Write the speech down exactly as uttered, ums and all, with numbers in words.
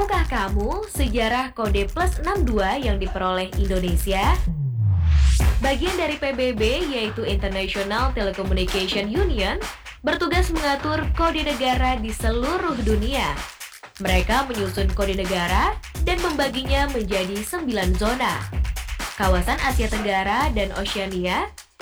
Tahukah kamu sejarah kode plus enam dua yang diperoleh Indonesia? Bagian dari P B B yaitu International Telecommunication Union bertugas mengatur kode negara di seluruh dunia. Mereka menyusun kode negara dan membaginya menjadi sembilan zona. Kawasan Asia Tenggara dan Oseania